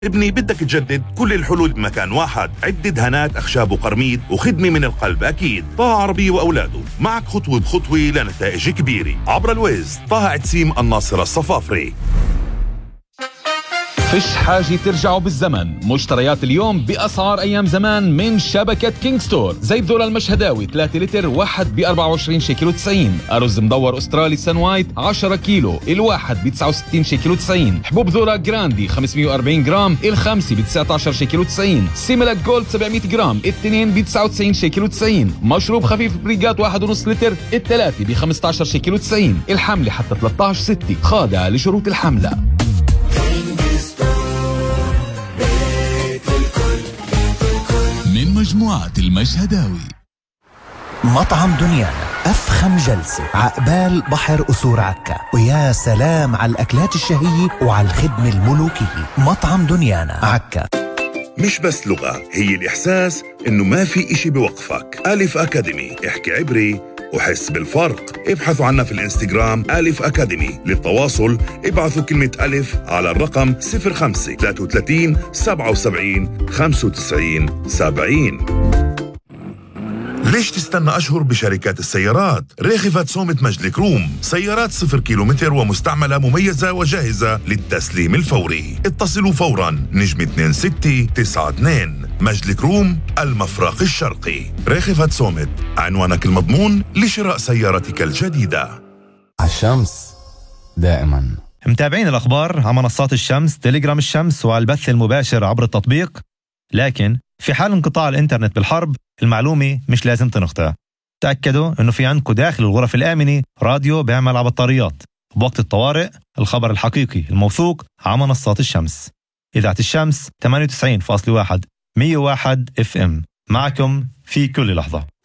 ابني بدك تجدد كل الحلول بمكان واحد. عدة دهانات أخشاب وقرميد وخدمة من القلب أكيد. طه عربية وأولاده معك خطوة بخطوة لنتائج كبيرة. عبر الويز طه عتسيم الناصر الصفافري. فيش حاجة ترجعوا بالزمن. مشتريات اليوم بأسعار أيام زمان من شبكة كينج ستور. زيت ذرة المشهداوي 3 لتر واحد ب 24 شيكل و90. أرز مدور أسترالي سانوايت 10 كيلو الواحد ب 69 شيكل و90. حبوب ذرة جراندي 540 جرام الخمسة ب 19 شيكل و90. سيميلاك جولد 700 جرام التنين ب 99 شيكل و90. مشروب خفيف بريجات 1.5 لتر الثلاثة ب 15 شيكل و90. الحملة حتى 13/6 خاضعة لشروط الحملة. من مجموعة المشهداوي. مطعم دنيانا أفخم جلسة عقبال بحر أسور عكا، ويا سلام على الأكلات الشهية وعلى الخدمة الملوكية. مطعم دنيانا عكا. مش بس لغة، هي الإحساس إنه ما في إشي بوقفك. ألف أكاديمي، احكي عبري وحس بالفرق. ابحثوا عنا في الانستغرام ألف أكاديمي. للتواصل ابعثوا كلمة ألف على الرقم 05 33 77 95 70. ليش تستنى أشهر بشركات السيارات؟ ريخفت صومة مجلك روم، سيارات 0 كيلومتر ومستعملة مميزة وجاهزة للتسليم الفوري. اتصلوا فوراً نجم 2692. مجلك روم المفرق الشرقي. ريخفت صومة، عنوانك المضمون لشراء سيارتك الجديدة. الشمس دائماً. متابعين الأخبار على منصات الشمس، تليجرام الشمس وعلى البث المباشر عبر التطبيق. لكن في حال انقطاع الإنترنت بالحرب المعلومة مش لازم تنقطع. تأكدوا إنه في عندكم داخل الغرف الآمنة راديو بيعمل على بطاريات. بوقت الطوارئ الخبر الحقيقي الموثوق على منصات الشمس. إذاعة الشمس 98.1 101 FM معكم في كل لحظة.